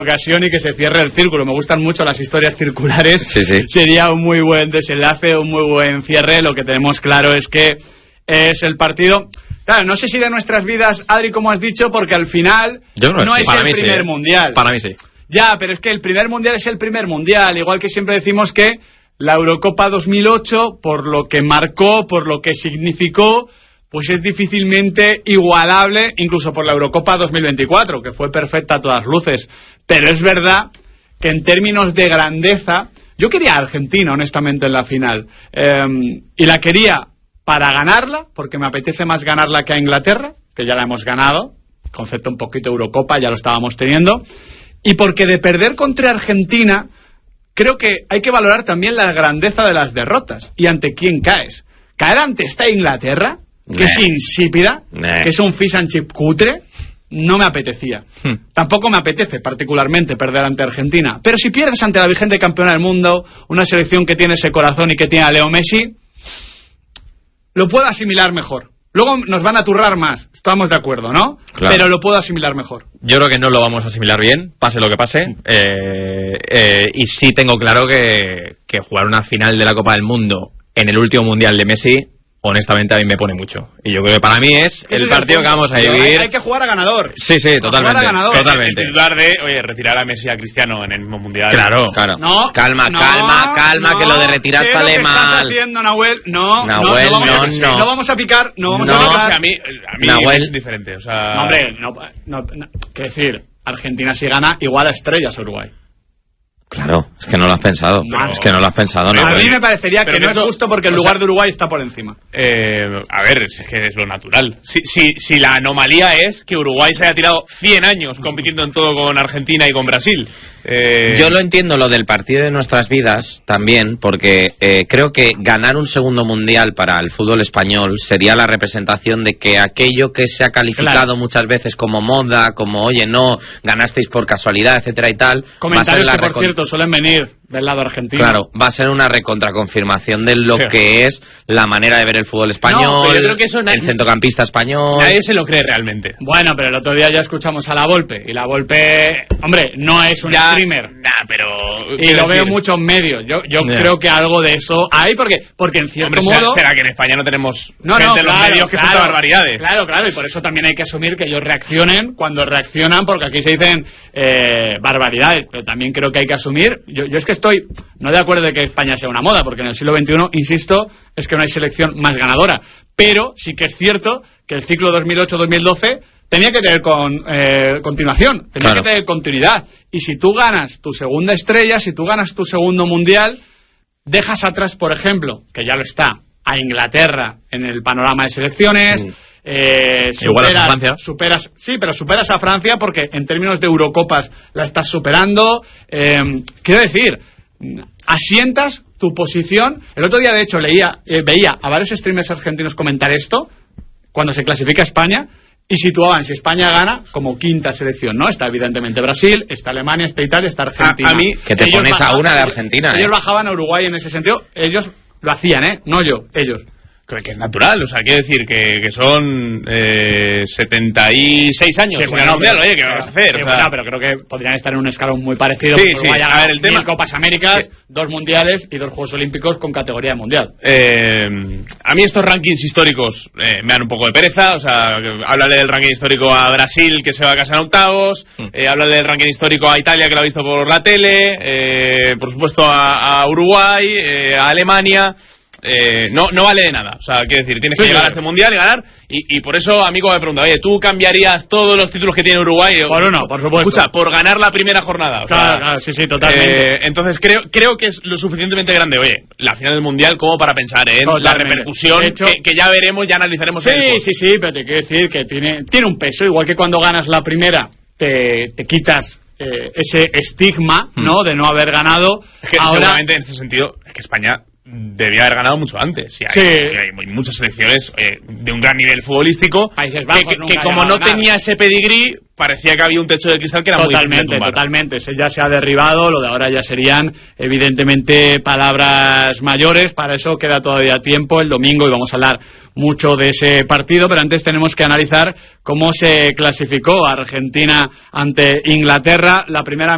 ocasión y que se cierre el círculo. Me gustan mucho las historias circulares. Sí, sí. Sería un muy buen desenlace, un muy buen cierre. Lo que tenemos claro es que es el partido... Claro, no sé si de nuestras vidas, Adri, como has dicho, porque al final no es el primer mundial. Para mí sí. Ya, pero es que el primer mundial es el primer mundial. Igual que siempre decimos que la Eurocopa 2008, por lo que marcó, por lo que significó, pues es difícilmente igualable, incluso por la Eurocopa 2024, que fue perfecta a todas luces. Pero es verdad que en términos de grandeza, yo quería a Argentina, honestamente, en la final. Y la quería para ganarla, porque me apetece más ganarla que a Inglaterra, que ya la hemos ganado, concepto un poquito Eurocopa, ya lo estábamos teniendo, y porque de perder contra Argentina, creo que hay que valorar también la grandeza de las derrotas, y ante quién caes. Caer ante esta Inglaterra, que es insípida, que es un fish and chip cutre, no me apetecía. Tampoco me apetece particularmente perder ante Argentina, pero si pierdes ante la vigente campeona del mundo, una selección que tiene ese corazón y que tiene a Leo Messi, lo puedo asimilar mejor. Luego nos van a turrar más, estamos de acuerdo, ¿no? Claro. Pero lo puedo asimilar mejor. Yo creo que no lo vamos a asimilar bien, pase lo que pase. Y sí tengo claro que jugar una final de la Copa del Mundo en el último mundial de Messi, honestamente a mí me pone mucho. Y yo creo que para mí es el partido que vamos a vivir. Hay que jugar a ganador. Sí, totalmente. Totalmente. En lugar de, retirar a Messi y a Cristiano en el mismo mundial. Claro. No, calma, que lo de retirar sale mal. Estás haciendo, Nahuel. No vamos a picar. No vamos a picar. O sea, a mí Nahuel es diferente. O sea... No, hombre, no. Quiero decir, Argentina si gana, igual a estrellas a Uruguay. Claro, es que no lo has pensado. Es que no lo has pensado. A mí me parecería que no es justo porque el lugar de Uruguay está por encima. A ver, es que es lo natural. Si la anomalía es que Uruguay se haya tirado 100 años compitiendo en todo con Argentina y con Brasil. Yo lo entiendo, lo del partido de nuestras vidas también, porque creo que ganar un segundo mundial para el fútbol español sería la representación de que aquello que se ha calificado muchas veces como moda, como oye, no, ganasteis por casualidad, etcétera y tal. Comentarios que, por cierto, suelen venir del lado argentino. Claro, va a ser una recontraconfirmación de lo que es la manera de ver el fútbol español, yo creo que eso el centrocampista español. Nadie se lo cree realmente. Bueno, pero el otro día ya escuchamos a La Volpe, y La Volpe, hombre, no es un streamer. Pero... Y lo veo mucho en medios. Yo creo que algo de eso hay, porque en cierto modo... ¿Será que en España no tenemos gente en los medios que cuenta barbaridades? Claro, y por eso también hay que asumir que ellos reaccionen cuando reaccionan, porque aquí se dicen barbaridades, pero también creo que hay que asumir... Yo es que estoy no de acuerdo de que España sea una moda, porque en el siglo XXI, insisto, es que no hay selección más ganadora, pero sí que es cierto que el ciclo 2008-2012 tenía que tener continuación, tenía que tener continuidad, y si tú ganas tu segunda estrella, si tú ganas tu segundo mundial, dejas atrás, por ejemplo, que ya lo está, a Inglaterra en el panorama de selecciones. Superas a Francia porque en términos de Eurocopas la estás superando. Quiero decir, asientas tu posición. El otro día, de hecho, veía a varios streamers argentinos comentar esto cuando se clasifica España y situaban si España gana como quinta selección, ¿no? Está evidentemente Brasil, está Alemania, está Italia, está Argentina. A mí, que te pones a una de Argentina. Ellos bajaban a Uruguay en ese sentido. Ellos lo hacían, no yo, ellos. Creo que es natural, o sea, quiero decir que son 76 años. Sí, bueno, mundial, oye, ¿qué vamos a hacer? Sí, bueno, pero creo que podrían estar en un escalón muy parecido. Sí, Uruguay a ver, el tema... 1000 Copas Américas, 2 mundiales y 2 Juegos Olímpicos con categoría de mundial. A mí estos rankings históricos me dan un poco de pereza, o sea, háblale del ranking histórico a Brasil, que se va a casa en octavos, háblale del ranking histórico a Italia, que lo ha visto por la tele, por supuesto a Uruguay, a Alemania... no vale de nada, o sea, quiero decir, tienes que llegar a este mundial y ganar, y por eso a mí como me pregunta, oye, ¿tú cambiarías todos los títulos que tiene Uruguay? Por uno, por supuesto. Escucha, por ganar la primera jornada, o sea, claro, sí, totalmente. Entonces creo que es lo suficientemente grande, oye, la final del mundial como para pensar en la repercusión, hecho, que ya veremos, ya analizaremos. Sí, pero te quiero decir que tiene un peso, igual que cuando ganas la primera te quitas ese estigma, ¿no?, de no haber ganado. Es que ahora, seguramente en este sentido, es que España debía haber ganado mucho antes. Hay muchas selecciones de un gran nivel futbolístico. Países Bajos que como no tenía ese pedigrí, parecía que había un techo de cristal que era muy difícil de tumbar. Totalmente. Ese ya se ha derribado. Lo de ahora ya serían, evidentemente, palabras mayores. Para eso queda todavía tiempo, el domingo, y vamos a hablar mucho de ese partido. Pero antes tenemos que analizar cómo se clasificó Argentina ante Inglaterra. La primera